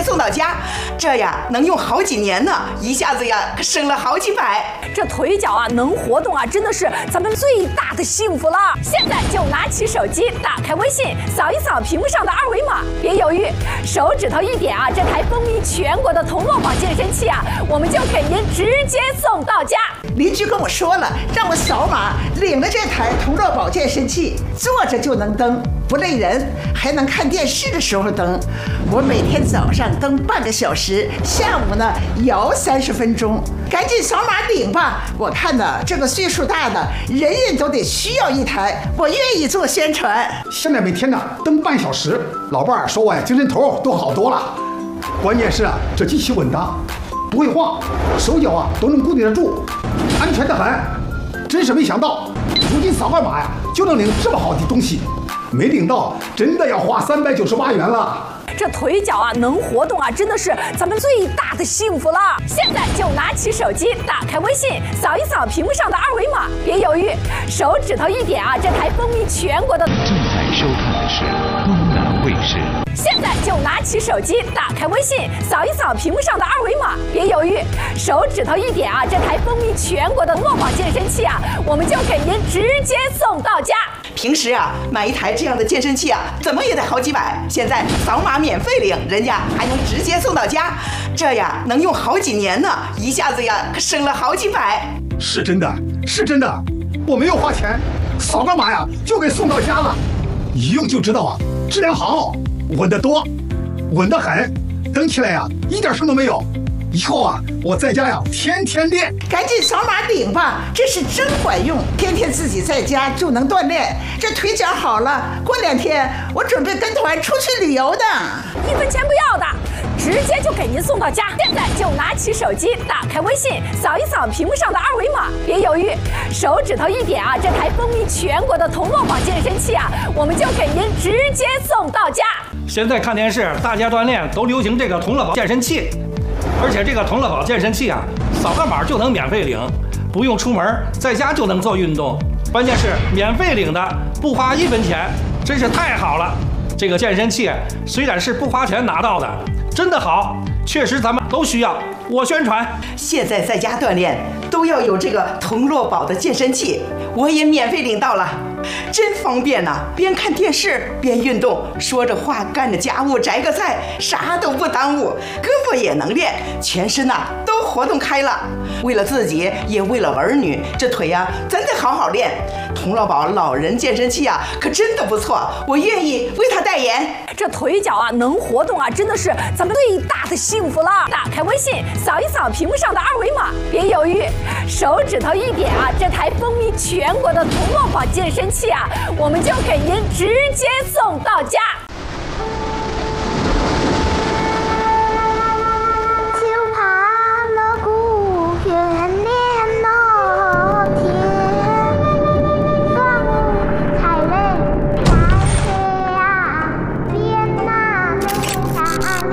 送到家，这呀能用好几年呢，一下子呀可省了好几百。 这腿脚啊能活动啊，真的是咱们最大的幸福了。现在就拿起手机，打开微信，扫一扫屏幕上的二维码，别犹豫，手指头一点啊，这台风靡全国的童乐宝健身器啊，我们就给您直接送到家。 邻居跟我说了，让我扫码领了这台童乐宝健身器，坐着就能蹬，不累人，还能看电视的时候蹬。我每天早上蹬半个小时，下午呢摇30分钟。赶紧扫码领吧！我看呢，这个岁数大的人人都得需要一台，我愿意做宣传。 现在每天呢蹬半小时，老伴儿说我呀精神头都好多了。关键是啊，这机器稳当，不会晃，手脚啊都能固定得住，安全得很。真是没想到，如今扫个码呀就能领这么好的东西，没领到真的要花398元了。 这腿脚啊能活动啊，真的是咱们最大的幸福了。现在就拿起手机，打开微信，扫一扫屏幕上的二维码，别犹豫，手指头一点啊，这台风靡全国的。 正在收看的是东南卫视。 现在就拿起手机，打开微信，扫一扫屏幕上的二维码，别犹豫，手指头一点啊，这台风靡全国的乐宝健身器啊，我们就给您直接送到家。 平时啊买一台这样的健身器啊，怎么也得好几百，现在扫码免费领，人家还能直接送到家，这呀能用好几年呢，一下子呀可省了好几百。 是真的，是真的，我没有花钱，扫个码呀就给送到家了，一用就知道啊，质量好，稳得多，稳得很，蹬起来呀一点声都没有。以后啊，我在家呀天天练。 赶紧扫码领吧，这是真管用，天天自己在家就能锻炼，这腿脚好了，过2天我准备跟团出去旅游的 ，1分钱不要的，直接就给您送到家。现在就拿起手机，打开微信，扫一扫屏幕上的二维码，别犹豫，手指头一点啊，这台风靡全国的童乐宝健身器啊，我们就给您直接送到家。 现在看电视，大家锻炼都流行这个童乐宝健身器。而且这个童乐宝健身器啊，扫个码就能免费领，不用出门，在家就能做运动。关键是免费领的，不花1分钱，真是太好了。这个健身器虽然是不花钱拿到的，真的好，确实咱们都需要。我宣传， 现在在家锻炼都要有这个童乐宝的健身器，我也免费领到了，真方便呐！边看电视边运动，说着话干着家务，摘个菜，啥都不耽误，胳膊也能练，全身呐都活动开了。为了自己，也为了儿女，这腿呀真得好好练。童乐宝老人健身器啊，可真的不错，我愿意为他代言。 这腿脚啊能活动啊，真的是咱们最大的幸福了。打开微信，扫一扫屏幕上的二维码，别犹豫，手指头一点啊，这台风靡全国的童乐宝健身器啊，我们就给您直接送到家。